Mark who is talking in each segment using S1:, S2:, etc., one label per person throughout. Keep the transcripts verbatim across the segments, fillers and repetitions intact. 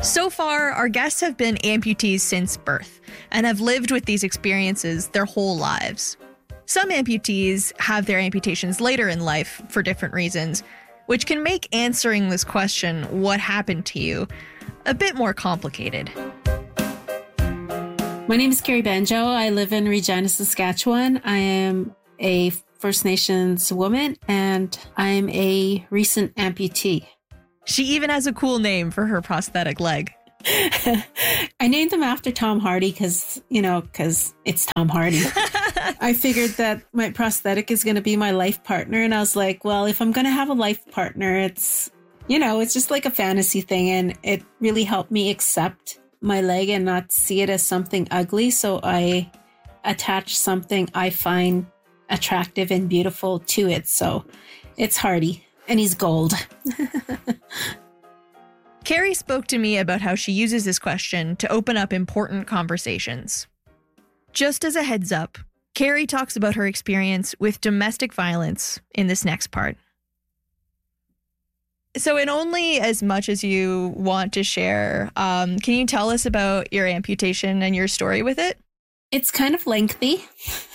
S1: So far, our guests have been amputees since birth and have lived with these experiences their whole lives. Some amputees have their amputations later in life for different reasons, which can make answering this question, what happened to you, a bit more complicated.
S2: My name is Carrie Banjo. I live in Regina, Saskatchewan. I am a First Nations woman and I'm a recent amputee.
S1: She even has a cool name for her prosthetic leg.
S2: I named him after Tom Hardy because, you know, because it's Tom Hardy. I figured that my prosthetic is going to be my life partner. And I was like, well, if I'm going to have a life partner, it's, you know, it's just like a fantasy thing. And it really helped me accept my leg and not see it as something ugly. So I attached something I find attractive and beautiful to it. So it's Hardy. And he's gold.
S1: Carrie spoke to me about how she uses this question to open up important conversations. Just as a heads up, Carrie talks about her experience with domestic violence in this next part. So in only as much as you want to share, um, can you tell us about your amputation and your story with it?
S2: It's kind of lengthy,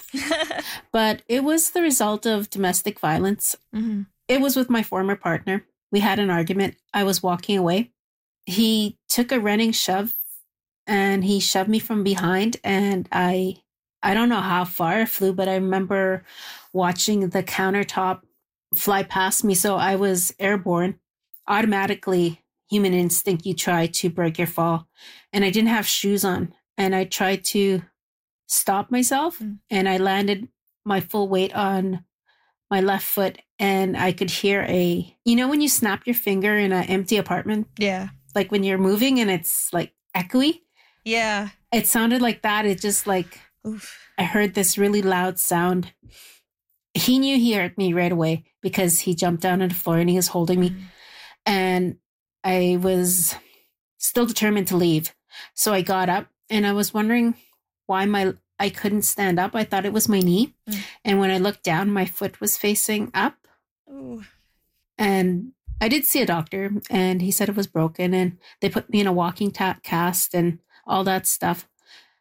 S2: but it was the result of domestic violence. Mm-hmm. It was with my former partner. We had an argument. I was walking away. He took a running shove and he shoved me from behind. And I, I don't know how far I flew, but I remember watching the countertop fly past me. So I was airborne. Automatically, human instinct, you try to break your fall. And I didn't have shoes on. And I tried to stop myself. Mm. And I landed my full weight on my left foot, and I could hear a, you know, when you snap your finger in an empty apartment?
S1: Yeah.
S2: Like when you're moving and it's like echoey?
S1: Yeah.
S2: It sounded like that. It just like, Oof. I heard this really loud sound. He knew he heard me right away because he jumped down on the floor and he was holding me. Mm. And I was still determined to leave. So I got up and I was wondering why my I couldn't stand up. I thought it was my knee. Mm. And when I looked down, my foot was facing up. Ooh. And I did see a doctor and he said it was broken and they put me in a walking ta- cast and all that stuff.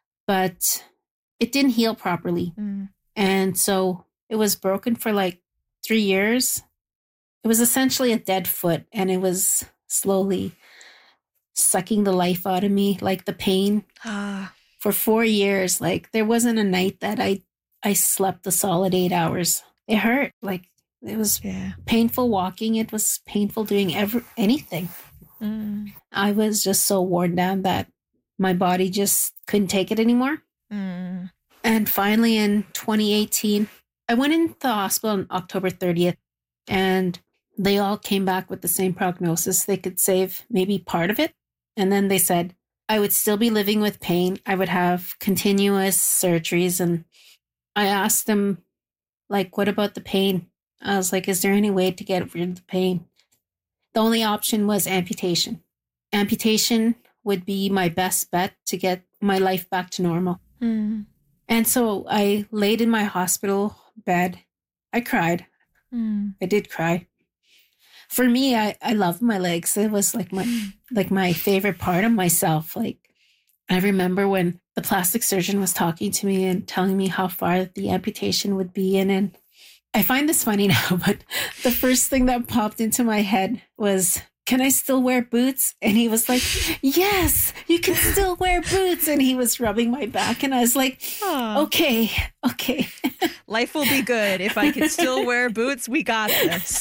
S2: But it didn't heal properly. Mm. And so it was broken for like three years. It was essentially a dead foot and it was slowly sucking the life out of me, like the pain. Ah. For four years, like there wasn't a night that I, I slept a solid eight hours. It hurt. Like it was yeah. painful walking. It was painful doing ever anything. Mm. I was just so worn down that my body just couldn't take it anymore. Mm. And finally in twenty eighteen, I went into the hospital on October thirtieth and they all came back with the same prognosis. They could save maybe part of it. And then they said, I would still be living with pain. I would have continuous surgeries. And I asked them, like, what about the pain? I was like, is there any way to get rid of the pain? The only option was amputation. Amputation would be my best bet to get my life back to normal. Mm. And so I laid in my hospital bed. I cried. Mm. I did cry. For me, I, I love my legs. It was like my like my favorite part of myself. Like I remember when the plastic surgeon was talking to me and telling me how far the amputation would be in. And I find this funny now, but the first thing that popped into my head was, can I still wear boots? And he was like, yes, you can still wear boots. And he was rubbing my back. And I was like, Aww. okay, okay.
S1: Life will be good. If I can still wear boots, we got this.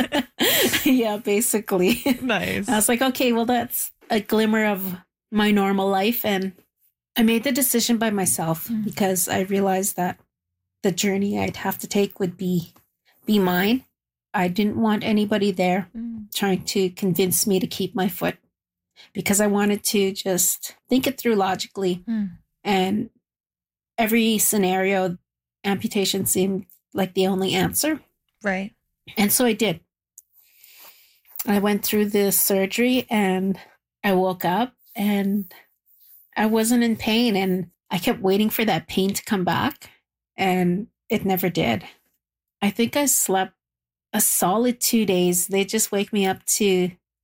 S2: Yeah, basically.
S1: Nice.
S2: I was like, okay, well, that's a glimmer of my normal life. And I made the decision by myself mm. because I realized that the journey I'd have to take would be, be mine. I didn't want anybody there mm. trying to convince me to keep my foot because I wanted to just think it through logically. Mm. And every scenario, amputation seemed like the only answer.
S1: Right.
S2: And so I did. I went through this surgery and I woke up and I wasn't in pain. And I kept waiting for that pain to come back and it never did. I think I slept a solid two days. They just wake me up to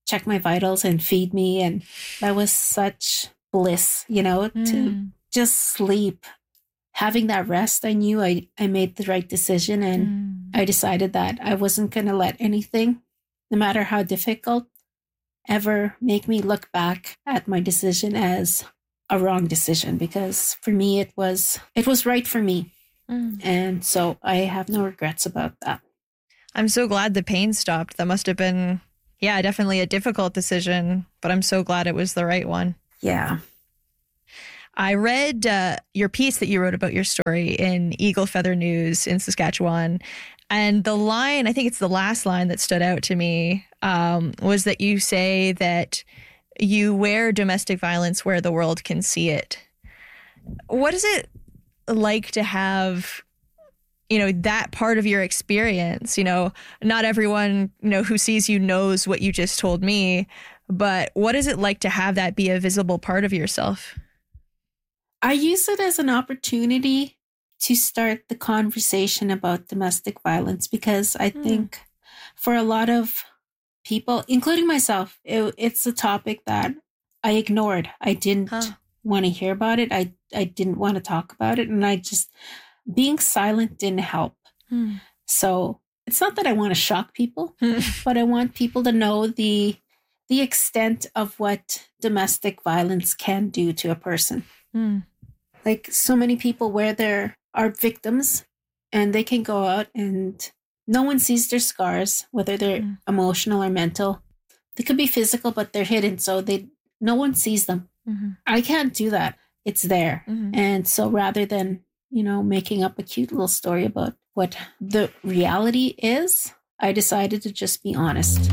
S2: check my vitals and feed me. And that was such bliss, you know, mm. to just sleep. Having that rest, I knew I, I made the right decision. And mm. I decided that I wasn't going to let anything, no matter how difficult, ever make me look back at my decision as a wrong decision. Because for me, it was it was right for me. Mm. And so I have no regrets about that.
S1: I'm so glad the pain stopped. That must have been, yeah, definitely a difficult decision, but I'm so glad it was the right one.
S2: Yeah.
S1: I read uh, your piece that you wrote about your story in Eagle Feather News in Saskatchewan. And the line, I think it's the last line that stood out to me, um, was that you say that you wear domestic violence where the world can see it. What is it like to have, you know, that part of your experience? You know, not everyone, you know, who sees you knows what you just told me, but what is it like to have that be a visible part of yourself?
S2: I use it as an opportunity to start the conversation about domestic violence, because I mm. think for a lot of people, including myself, it, it's a topic that I ignored. I didn't huh. want to hear about it. I, I didn't want to talk about it. And I just, being silent didn't help. Mm. So it's not that I want to shock people, but I want people to know the the extent of what domestic violence can do to a person. Mm. Like, so many people where there are victims and they can go out and no one sees their scars, whether they're mm. emotional or mental. They could be physical, but they're hidden. So they no one sees them. Mm-hmm. I can't do that. It's there. Mm-hmm. And so rather than, you know, making up a cute little story about what the reality is, I decided to just be honest.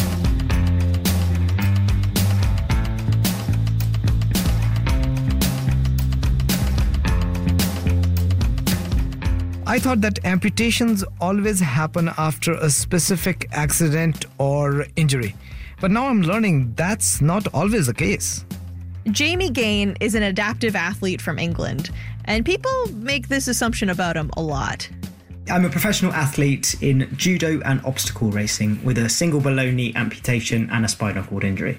S3: I thought that amputations always happen after a specific accident or injury. But now I'm learning that's not always the case.
S1: Jamie Gain is an adaptive athlete from England, and people make this assumption about him a lot.
S4: I'm a professional athlete in judo and obstacle racing with a single below knee amputation and a spinal cord injury.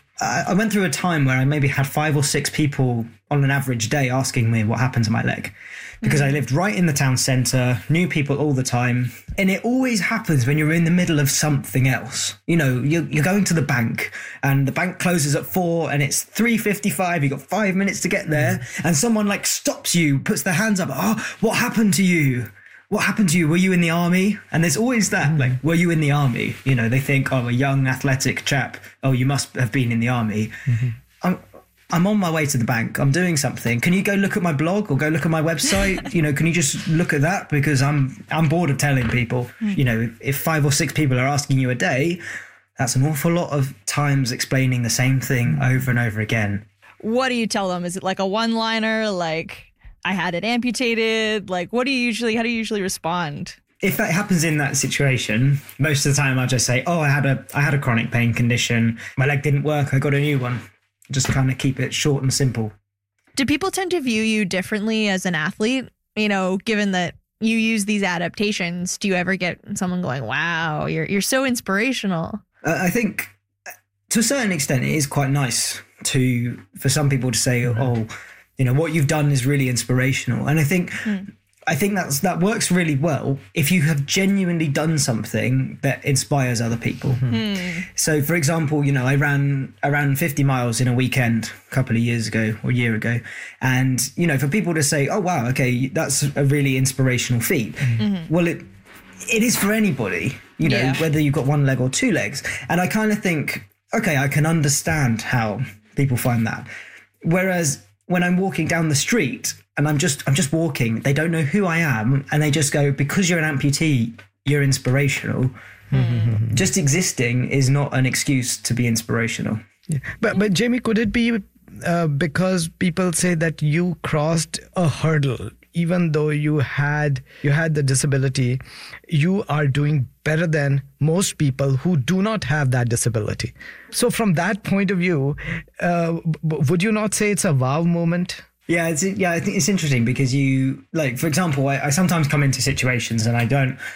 S4: I went through a time where I maybe had five or six people on an average day asking me what happened to my leg, because mm-hmm. I lived right in the town centre, knew people all the time. And it always happens when you're in the middle of something else. You know, you're, you're going to the bank and the bank closes at four and it's three fifty-five. You've got five minutes to get there and someone like stops you, puts their hands up. Oh, what happened to you? What happened to you? Were you in the army? And there's always that, like, were you in the army? You know, they think, oh, a young athletic chap, oh, you must have been in the army. Mm-hmm. I'm, I'm on my way to the bank. I'm doing something. Can you go look at my blog or go look at my website? You know, can you just look at that? Because I'm I'm bored of telling people, mm. you know, if, if five or six people are asking you a day, that's an awful lot of times explaining the same thing over and over again.
S1: What do you tell them? Is it like a one-liner, like, I had it amputated? Like, what do you usually, how do you usually respond?
S4: If that happens in that situation, most of the time I'll just say, oh, I had a I had a chronic pain condition. My leg didn't work. I got a new one. Just kind of keep it short and simple.
S1: Do people tend to view you differently as an athlete? You know, given that you use these adaptations, do you ever get someone going, wow, you're you're so inspirational?
S4: Uh, I think to a certain extent, it is quite nice to for some people to say, oh, you know, what you've done is really inspirational. And I think mm. I think that's that works really well if you have genuinely done something that inspires other people. Mm. So, for example, you know, I ran I ran fifty miles in a weekend a couple of years ago or a year ago. And, you know, for people to say, oh, wow, okay, that's a really inspirational feat. Mm-hmm. Well, it it is for anybody, you know, yeah. whether you've got one leg or two legs. And I kind of think, OK, I can understand how people find that. Whereas when I'm walking down the street and I'm just I'm just walking, they don't know who I am, and they just go, because you're an amputee, you're inspirational. Mm-hmm. Just existing is not an excuse to be inspirational.
S3: Yeah. But but Jamie, could it be uh, because people say that you crossed a hurdle, even though you had you had the disability, you are doing better than most people who do not have that disability. So from that point of view, uh, would you not say it's a wow moment?
S4: Yeah, it's, yeah, I think it's interesting because you, like, for example, I, I sometimes come into situations and I don't,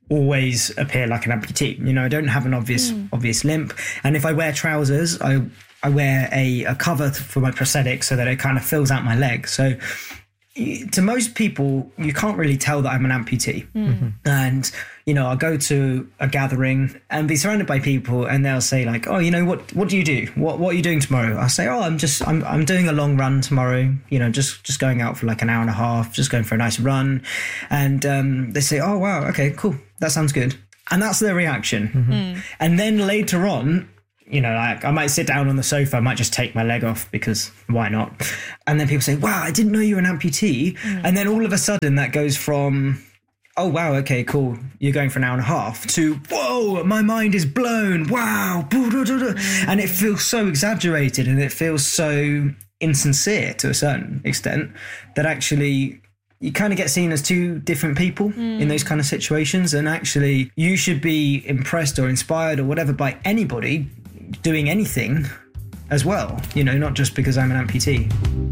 S4: always appear like an amputee. You know, I don't have an obvious mm. obvious limp. And if I wear trousers, I I wear a, a cover for my prosthetic so that it kind of fills out my leg. So to most people, you can't really tell that I'm an amputee. Mm-hmm. And, you know, I'll go to a gathering and be surrounded by people and they'll say like, oh, you know, what what do you do? What what are you doing tomorrow? I'll say, oh, I'm just, I'm I'm doing a long run tomorrow, you know, just, just going out for like an hour and a half, just going for a nice run. And um, they say, oh, wow, okay, cool. That sounds good. And that's their reaction. Mm-hmm. Mm. And then later on, you know, like I might sit down on the sofa, I might just take my leg off because why not? And then people say, wow, I didn't know you were an amputee. Mm. And then all of a sudden that goes from, oh, wow, okay, cool. You're going for an hour and a half to, whoa, my mind is blown. Wow. Mm. And it feels so exaggerated and it feels so insincere to a certain extent that actually you kind of get seen as two different people mm. in those kind of situations. And actually you should be impressed or inspired or whatever by anybody doing anything as well, you know, not just because I'm an amputee.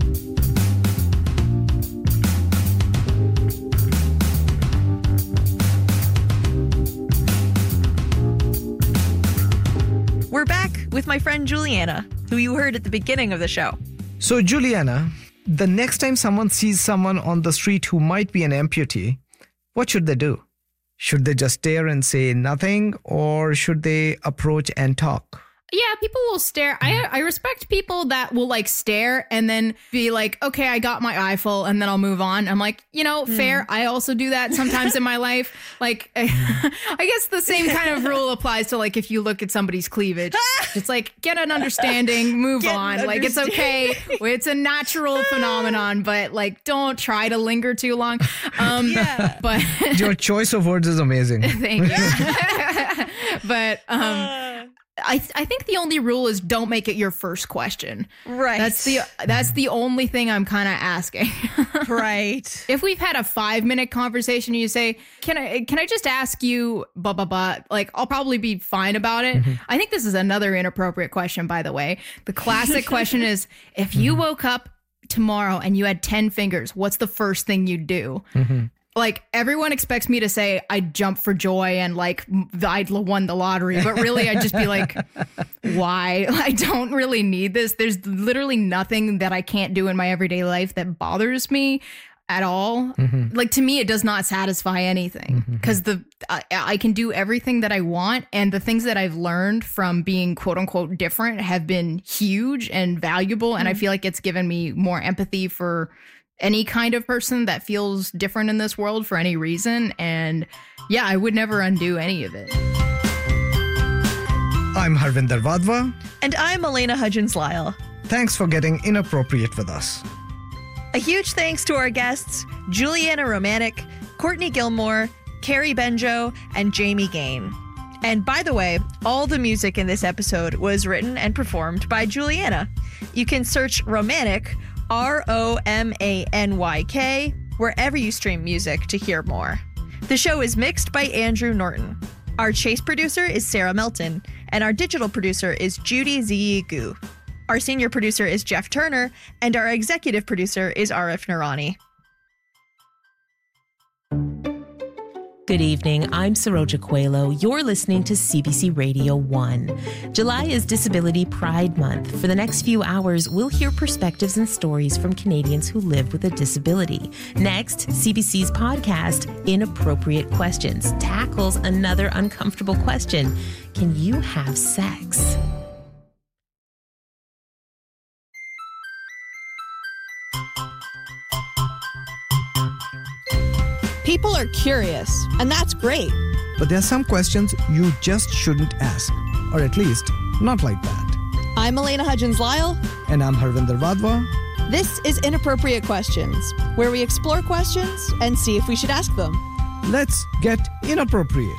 S1: We're back with my friend Juliana, who you heard at the beginning of the show.
S3: So, Juliana, the next time someone sees someone on the street who might be an amputee, what should they do? Should they just stare and say nothing, or should they approach and talk?
S5: Yeah, people will stare. I I respect people that will like stare and then be like, okay, I got my eyeful and then I'll move on. I'm like, you know, mm. fair. I also do that sometimes in my life. Like, I guess the same kind of rule applies to like if you look at somebody's cleavage. It's like, get an understanding, move get on. Like, it's okay. It's a natural phenomenon, but like, don't try to linger too long. Um, yeah. But
S3: your choice of words is amazing.
S5: Thank you. But, um, uh. I th- I think the only rule is don't make it your first question.
S1: Right.
S5: That's the that's the only thing I'm kind of asking.
S1: Right.
S5: If we've had a five minute conversation, and you say, "Can I can I just ask you blah blah blah?" Like, I'll probably be fine about it. Mm-hmm. I think this is another inappropriate question, by the way. The classic question is, if you woke up tomorrow and you had ten fingers, what's the first thing you'd do? Mm-hmm. Like, everyone expects me to say I'd jump for joy and like I'd won the lottery, but really I'd just be like, why? I don't really need this. There's literally nothing that I can't do in my everyday life that bothers me at all. Mm-hmm. Like, to me, it does not satisfy anything because mm-hmm. the I, I can do everything that I want. And the things that I've learned from being quote unquote different have been huge and valuable. Mm-hmm. And I feel like it's given me more empathy for any kind of person that feels different in this world for any reason. And yeah, I would never undo any of it.
S3: I'm Harvinder Wadhwa.
S1: And I'm Elena Hudgens-Lyle.
S3: Thanks for getting inappropriate with us.
S1: A huge thanks to our guests, Juliana Romanek, Courtney Gilmore, Carrie Benjo, and Jamie Gain. And by the way, all the music in this episode was written and performed by Juliana. You can search Romanek, R O M A N Y K, wherever you stream music to hear more. The show is mixed by Andrew Norton. Our chase producer is Sarah Melton, and our digital producer is Judy Ziyi Gu. Our senior producer is Jeff Turner, and our executive producer is Arif Nurani.
S6: Good evening. I'm Saroja Coelho. You're listening to C B C Radio one. July is Disability Pride Month. For the next few hours, we'll hear perspectives and stories from Canadians who live with a disability. Next, C B C's podcast, Inappropriate Questions, tackles another uncomfortable question. Can you have sex?
S1: People are curious, and that's great.
S3: But there are some questions you just shouldn't ask, or at least not like that.
S1: I'm Elena Hudgens-Lyle.
S3: And I'm Harvinder Wadhwa.
S1: This is Inappropriate Questions, where we explore questions and see if we should ask them.
S3: Let's get inappropriate.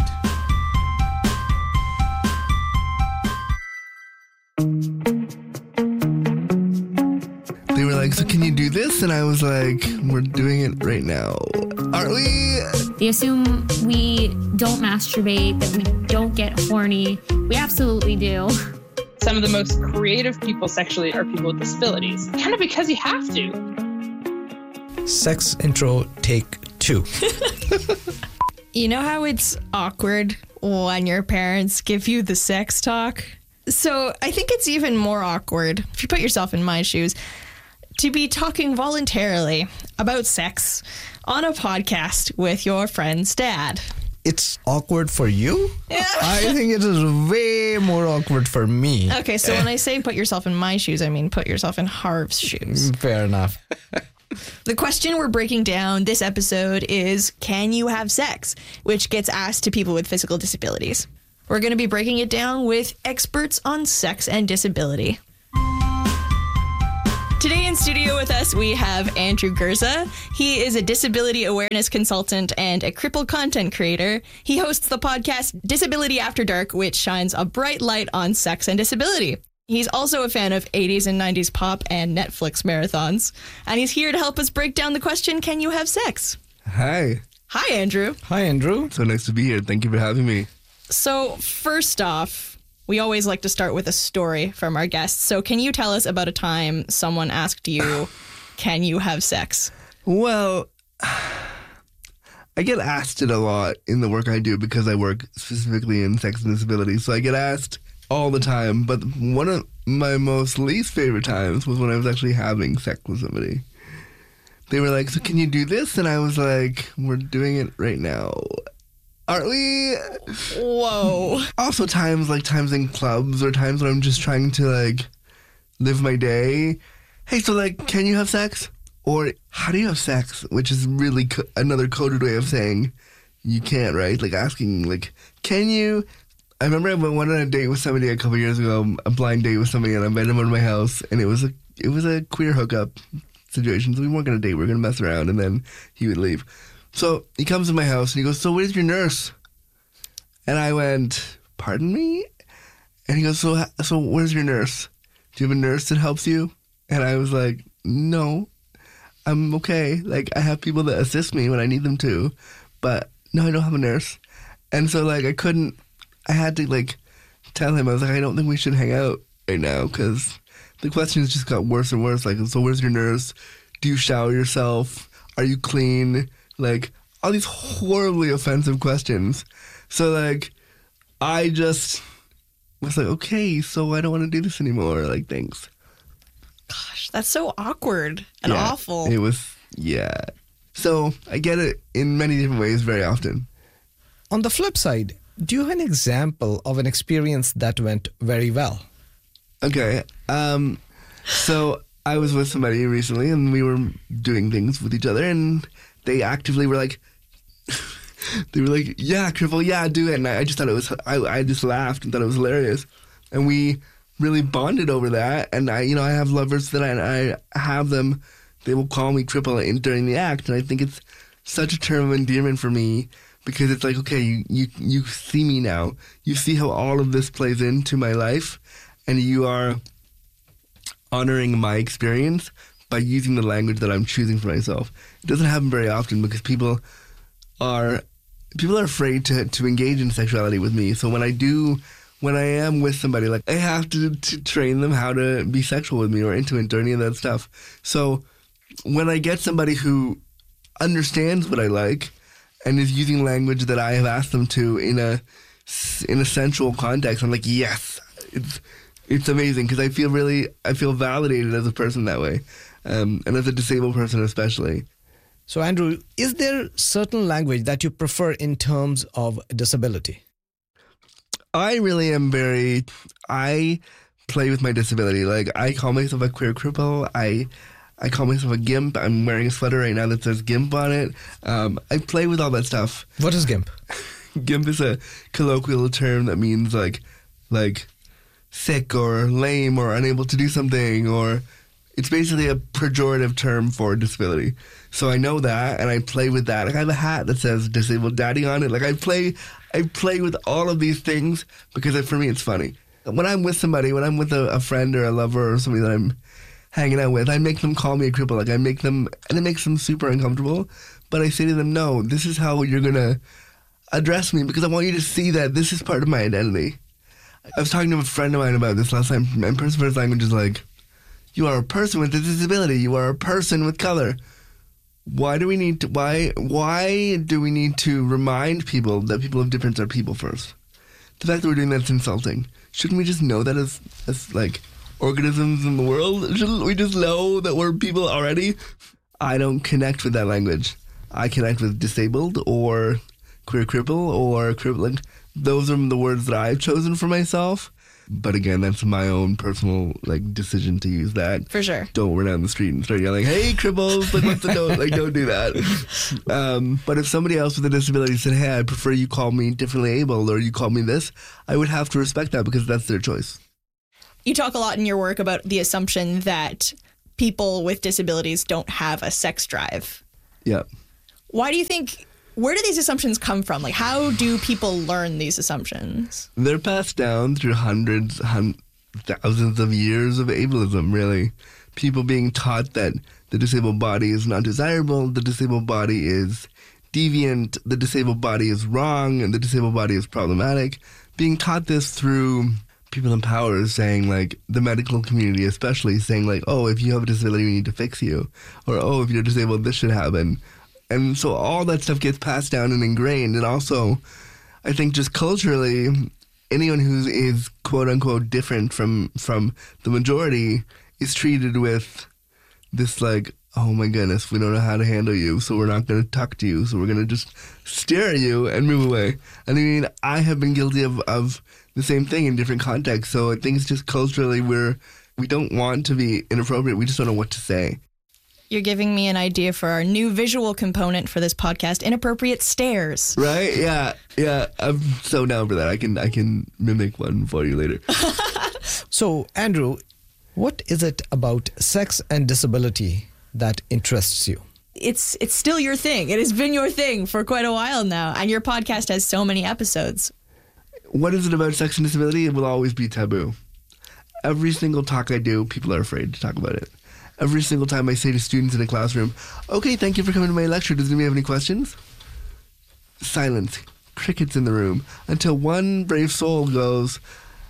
S7: They were like, so can you do this? And I was like, we're doing it right now. Aren't we?
S8: They assume we don't masturbate, that we don't get horny. We absolutely do.
S9: Some of the most creative people sexually are people with disabilities. Kind of because you have to.
S3: Sex intro take two.
S1: You know how it's awkward when your parents give you the sex talk? So I think it's even more awkward, if you put yourself in my shoes, to be talking voluntarily about sex on a podcast with your friend's dad.
S3: It's awkward for you?
S1: Yeah.
S3: I think it is way more awkward for me.
S1: Okay, so when I say put yourself in my shoes, I mean put yourself in Harv's shoes.
S3: Fair enough.
S1: The question we're breaking down this episode is, can you have sex? Which gets asked to people with physical disabilities. We're going to be breaking it down with experts on sex and disability. Today in studio with us, we have Andrew Gurza. He is a disability awareness consultant and a crippled content creator. He hosts the podcast Disability After Dark, which shines a bright light on sex and disability. He's also a fan of eighties and nineties pop and Netflix marathons. And he's here to help us break down the question, can you have sex?
S7: Hi.
S1: Hi, Andrew.
S3: Hi, Andrew.
S7: So nice to be here. Thank you for having me.
S1: So first off, we always like to start with a story from our guests. So can you tell us about a time someone asked you, can you have sex?
S7: Well, I get asked it a lot in the work I do because I work specifically in sex and disability. So I get asked all the time. But one of my most least favorite times was when I was actually having sex with somebody. They were like, so can you do this? And I was like, we're doing it right now. Aren't we?
S1: Whoa.
S7: Also times like times in clubs or times when I'm just trying to like live my day. Hey, so like, can you have sex? Or how do you have sex? Which is really co- another coded way of saying you can't, right? Like asking like, can you? I remember I went on a date with somebody a couple years ago, a blind date with somebody, and I invited him over to my house, and it was a it was a queer hookup situation. So we weren't gonna date, we were gonna mess around, and then he would leave. So he comes to my house and he goes, so where's your nurse? And I went, pardon me? And he goes, so so where's your nurse? Do you have a nurse that helps you? And I was like, no, I'm okay. Like, I have people that assist me when I need them to, but no, I don't have a nurse. And so, like, I couldn't, I had to, like, tell him, I was like, I don't think we should hang out right now, because the questions just got worse and worse. Like, so where's your nurse? Do you shower yourself? Are you clean? Like, all these horribly offensive questions. So, like, I just was like, okay, so I don't want to do this anymore. Like, thanks.
S1: Gosh, that's so awkward and
S7: Yeah,
S1: awful.
S7: It was, yeah. So I get it in many different ways very often.
S3: On the flip side, do you have an example of an experience that went very well?
S7: Okay. Um, so I was with somebody recently and we were doing things with each other and they actively were like, they were like, yeah, cripple, yeah, do it. And I, I just thought it was, I, I just laughed and thought it was hilarious. And we really bonded over that. And I, you know, I have lovers that I, I have them, they will call me cripple in, during the act. And I think it's such a term of endearment for me because it's like, okay, you, you, you see me now. You see how all of this plays into my life and you are honoring my experience by using the language that I'm choosing for myself. It doesn't happen very often because people are people are afraid to, to engage in sexuality with me. So when I do, when I am with somebody, like I have to, to train them how to be sexual with me or intimate or any of that stuff. So when I get somebody who understands what I like and is using language that I have asked them to in a in a sensual context, I'm like, yes, it's it's amazing because I feel really I feel validated as a person that way, um, and as a disabled person especially.
S3: So, Andrew, is there certain language that you prefer in terms of disability?
S7: I really am very, I play with my disability. Like, I call myself a queer cripple. I I call myself a GIMP. I'm wearing a sweater right now that says GIMP on it. Um, I play with all that stuff.
S3: What is GIMP?
S7: GIMP is a colloquial term that means like, like sick or lame or unable to do something, or it's basically a pejorative term for disability. So I know that, and I play with that. Like I have a hat that says "Disabled Daddy" on it. Like I play, I play with all of these things because it, for me it's funny. When I'm with somebody, when I'm with a, a friend or a lover or somebody that I'm hanging out with, I make them call me a cripple. Like I make them, and it makes them super uncomfortable. But I say to them, no, this is how you're gonna address me because I want you to see that this is part of my identity. I was talking to a friend of mine about this last time. My person first language is like, you are a person with a disability. You are a person with color. why do we need to, why, why do we need to remind people that people of difference are people first? The fact that we're doing that's insulting. Shouldn't we just know that as, as like, organisms in the world? Shouldn't we just know that we're people already? I don't connect with that language. I connect with disabled or queer cripple or crippling. Those are the words that I've chosen for myself. But again, that's my own personal like decision to use that.
S1: For sure.
S7: Don't run down the street and start yelling, "Hey, cripples!" Like, what's the don't like? Don't do that. Um, but if somebody else with a disability said, "Hey, I prefer you call me differently abled," or "You call me this," I would have to respect that because that's their choice.
S1: You talk a lot in your work about the assumption that people with disabilities don't have a sex drive.
S7: Yeah.
S1: Why do you think? Where do these assumptions come from? Like, how do people learn these assumptions?
S7: They're passed down through hundreds, hun- thousands of years of ableism, really. People being taught that the disabled body is not desirable, the disabled body is deviant, the disabled body is wrong, and the disabled body is problematic. Being taught this through people in power saying, like, the medical community especially, saying, like, oh, if you have a disability, we need to fix you. Or, oh, if you're disabled, this should happen. And so all that stuff gets passed down and ingrained. And also, I think just culturally, anyone who is quote-unquote different from, from the majority is treated with this like, oh my goodness, we don't know how to handle you, so we're not going to talk to you, so we're going to just stare at you and move away. And I mean, I have been guilty of, of the same thing in different contexts. So I think it's just culturally we're, we don't want to be inappropriate. We just don't know what to say.
S1: You're giving me an idea for our new visual component for this podcast, inappropriate stares.
S7: Right? Yeah. Yeah. I'm so down for that. I can I can mimic one for you later.
S3: So, Andrew, what is it about sex and disability that interests you?
S1: It's it's still your thing. It has been your thing for quite a while now, and your podcast has so many episodes.
S7: What is it about sex and disability? It will always be taboo. Every single talk I do, people are afraid to talk about it. Every single time I say to students in a classroom, okay, thank you for coming to my lecture. Does anybody have any questions? Silence. Crickets in the room. Until one brave soul goes,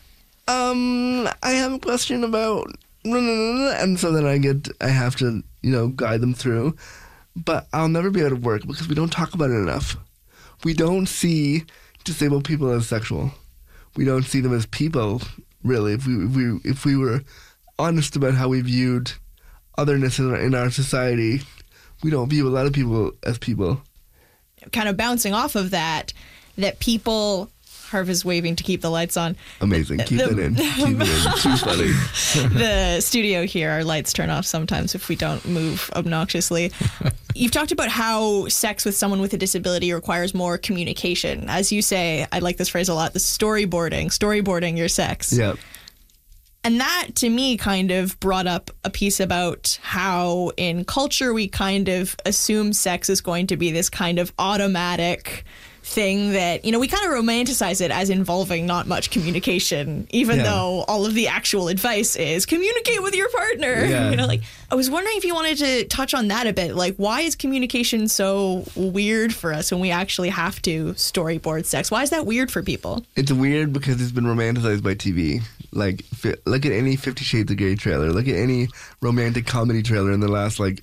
S7: um, I have a question about... And so then I get, I have to, you know, guide them through. But I'll never be able to work because we don't talk about it enough. We don't see disabled people as sexual. We don't see them as people, really. If we, if we, if we were honest about how we viewed otherness in our, in our society, we don't view a lot of people as people.
S1: Kind of bouncing off of that, that people... Harv is waving to keep the lights on.
S7: Amazing. Keep the, it in. Keep it in. Too funny.
S1: The studio here, our lights turn off sometimes if we don't move obnoxiously. You've talked about how sex with someone with a disability requires more communication. As you say, I like this phrase a lot, the storyboarding, storyboarding your sex.
S7: Yeah.
S1: And that, to me, kind of brought up a piece about how in culture we kind of assume sex is going to be this kind of automatic thing that, you know, we kind of romanticize it as involving not much communication, even yeah. though all of the actual advice is communicate with your partner.
S7: Yeah.
S1: You know, like, I was wondering if you wanted to touch on that a bit. Like, why is communication so weird for us when we actually have to storyboard sex? Why is that weird for people?
S7: It's weird because it's been romanticized by T V. Like, look at any Fifty Shades of Grey trailer. Look at any romantic comedy trailer in the last, like,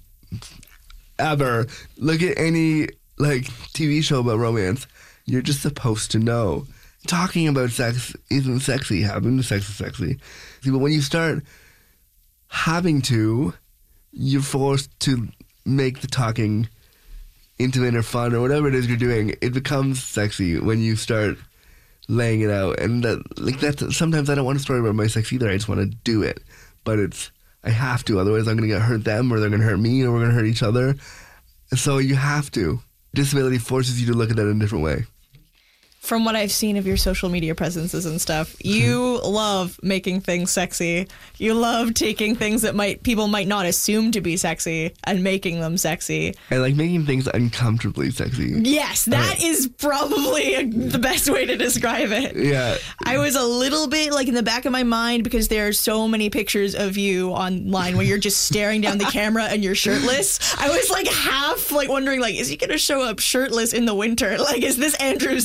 S7: ever. Look at any, like, T V show about romance. You're just supposed to know. Talking about sex isn't sexy. Having sex is sexy. See, but when you start having to, you're forced to make the talking intimate or fun or whatever it is you're doing. It becomes sexy when you start laying it out. And that, like that's, sometimes I don't want to story about my sex either. I just want to do it. But it's, I have to. Otherwise I'm going to get hurt them or they're going to hurt me or we're going to hurt each other. So you have to. Disability forces you to look at that in a different way.
S1: From what I've seen of your social media presences and stuff, you love making things sexy. You love taking things that might people might not assume to be sexy and making them sexy.
S7: I like making things uncomfortably sexy.
S1: Yes, that uh, is probably a, the best way to describe it.
S7: Yeah.
S1: I was a little bit like in the back of my mind because there are so many pictures of you online where you're just staring down the camera and you're shirtless. I was like half like wondering like, is he going to show up shirtless in the winter? Like, is this Andrew's deal?
S7: Yeah.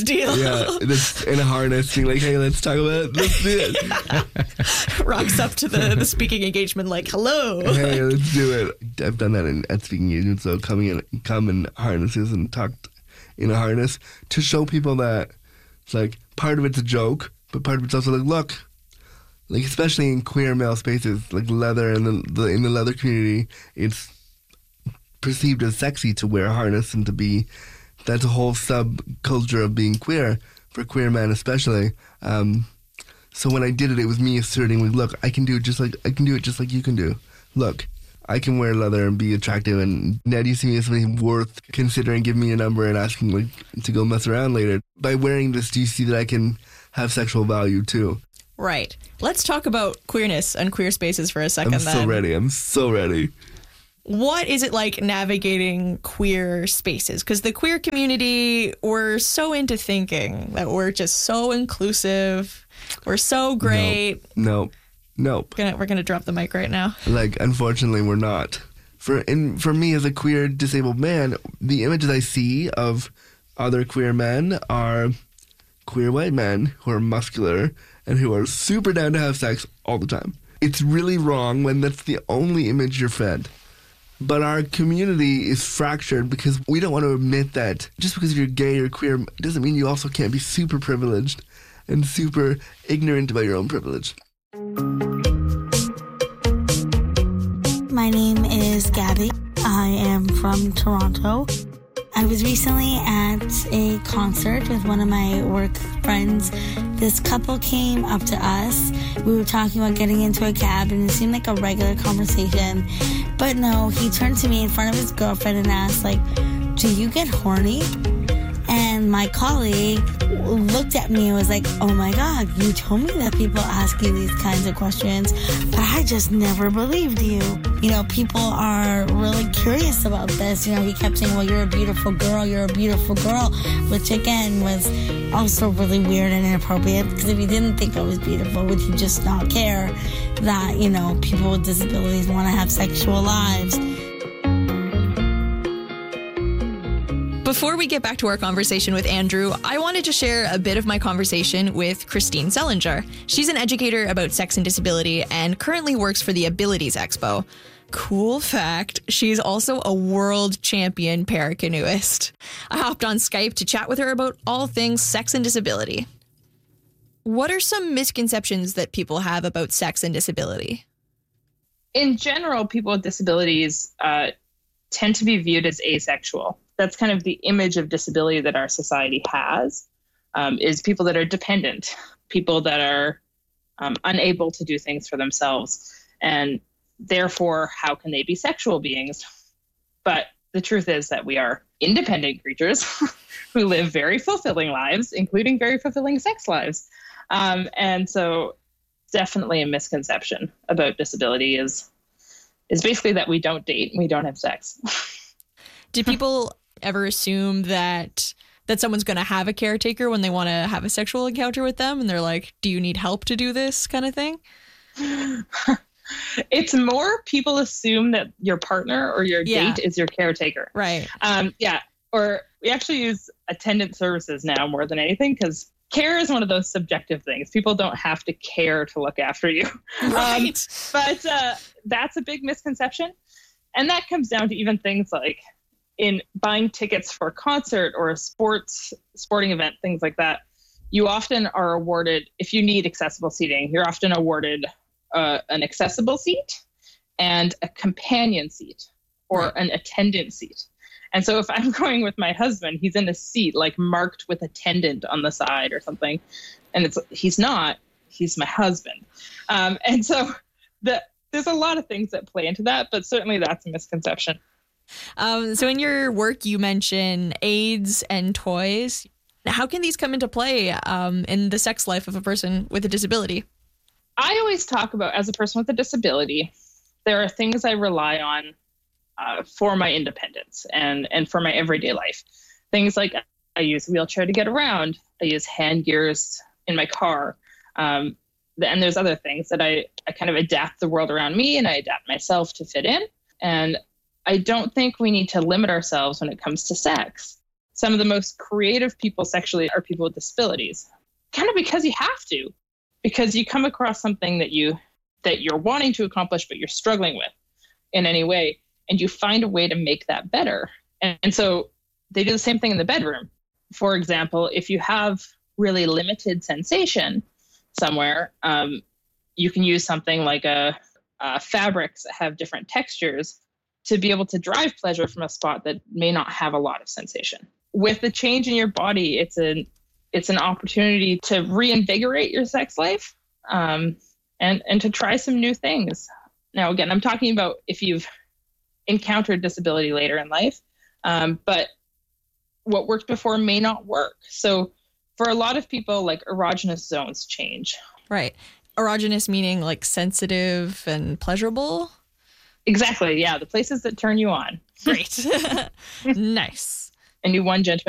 S7: Yeah, that's in a harness, being like, "Hey, let's talk about it. Let's do it."
S1: Rocks up to the, the speaking engagement like, "Hello."
S7: Hey, let's do it. I've done that in, at speaking engagements. So coming in, come in harnesses and talked in a harness to show people that it's like part of it's a joke, but part of it's also like, look, like especially in queer male spaces, like leather and the, the in the leather community, it's perceived as sexy to wear a harness and to be. That's a whole subculture of being queer, for queer men especially. Um, so when I did it, it was me asserting, like, look, I can do it just like I can do it just like you can do. Look, I can wear leather and be attractive, and now you see me as something worth considering giving me a number and asking like to go mess around later. By wearing this, do you see that I can have sexual value too?
S1: Right. Let's talk about queerness and queer spaces for a second.
S7: I'm so
S1: then.
S7: ready. I'm so ready.
S1: What is it like navigating queer spaces? Because the queer community, we're so into thinking that we're just so inclusive. We're so great.
S7: Nope. Nope.
S1: We're gonna, we're gonna drop the mic right now.
S7: Like, unfortunately, we're not. For in for me as a queer disabled man, the images I see of other queer men are queer white men who are muscular and who are super down to have sex all the time. It's really wrong when that's the only image you're fed. But our community is fractured because we don't want to admit that just because you're gay or queer doesn't mean you also can't be super privileged and super ignorant about your own privilege.
S10: My name is Gabby. I am from Toronto. I was recently at a concert with one of my work friends. This couple came up to us. We were talking about getting into a cab, and it seemed like a regular conversation. But no, he turned to me in front of his girlfriend and asked, like, "Do you get horny?" And my colleague looked at me and was like, "Oh my God, you told me that people ask you these kinds of questions, but I just never believed you." You know, people are really curious about this. You know, he kept saying, "Well, you're a beautiful girl, you're a beautiful girl," which again was also really weird and inappropriate, because if he didn't think I was beautiful, would he just not care that, you know, people with disabilities want to have sexual lives?
S1: Before we get back to our conversation with Andrew, I wanted to share a bit of my conversation with Christine Selinger. She's an educator about sex and disability and currently works for the Abilities Expo. Cool fact, she's also a world champion paracanoeist. I hopped on Skype to chat with her about all things sex and disability. What are some misconceptions that people have about sex and disability?
S9: In general, people with disabilities uh, tend to be viewed as asexual. That's kind of the image of disability that our society has, um, is people that are dependent, people that are um, unable to do things for themselves. And therefore, how can they be sexual beings? But the truth is that we are independent creatures who live very fulfilling lives, including very fulfilling sex lives. Um, and so definitely a misconception about disability is, is basically that we don't date and we don't have sex.
S1: Do people ever assume that that someone's going to have a caretaker when they want to have a sexual encounter with them, and they're like, "Do you need help to do this?" kind of thing?
S9: It's more people assume that your partner or your
S1: Yeah.
S9: date is your caretaker.
S1: Right.
S9: Um, yeah. Or we actually use attendant services now more than anything, because care is one of those subjective things. People don't have to care to look after you.
S1: Right.
S9: Um, but uh, that's a big misconception. And that comes down to even things like in buying tickets for a concert or a sports sporting event, things like that. You often are awarded, if you need accessible seating, you're often awarded uh, an accessible seat and a companion seat or
S1: Right.
S9: an attendant seat. And so if I'm going with my husband, he's in a seat like marked with attendant on the side or something. And it's he's not, he's my husband. Um, and so the, there's a lot of things that play into that, but certainly that's a misconception.
S1: Um, so in your work, you mention aids and toys. How can these come into play um, in the sex life of a person with a disability?
S9: I always talk about, as a person with a disability, there are things I rely on uh, for my independence and, and for my everyday life. Things like I use a wheelchair to get around. I use hand gears in my car. Um, and there's other things that I, I kind of adapt the world around me and I adapt myself to fit in. And I don't think we need to limit ourselves when it comes to sex. some of the most creative people sexually are people with disabilities, kind of because you have to, because you come across something that you that you're wanting to accomplish, but you're struggling with in any way, and you find a way to make that better. And, and so they do the same thing in the bedroom. For example, if you have really limited sensation somewhere, um, you can use something like a, a fabrics that have different textures to be able to drive pleasure from a spot that may not have a lot of sensation. With the change in your body, it's an it's an opportunity to reinvigorate your sex life, um, and and to try some new things. Now, again, I'm talking about if you've encountered disability later in life, um, but what worked before may not work. So for a lot of people, like erogenous zones change.
S1: Right. Erogenous meaning like sensitive and pleasurable?
S9: Exactly. Yeah. The places that turn you on.
S1: Great. Nice.
S9: I knew one gentleman